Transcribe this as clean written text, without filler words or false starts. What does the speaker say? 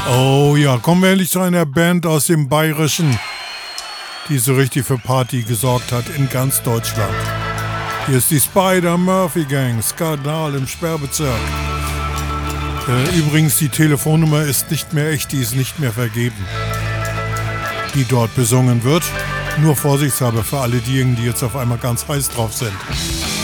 Oh ja, kommen wir endlich zu einer Band aus dem Bayerischen, die so richtig für Party gesorgt hat in ganz Deutschland. Hier ist die Spider-Murphy-Gang, Skandal im Sperrbezirk. Übrigens, die Telefonnummer ist nicht mehr echt, die ist nicht mehr vergeben, die dort besungen wird. Nur vorsichtshalber für alle diejenigen, die jetzt auf einmal ganz heiß drauf sind.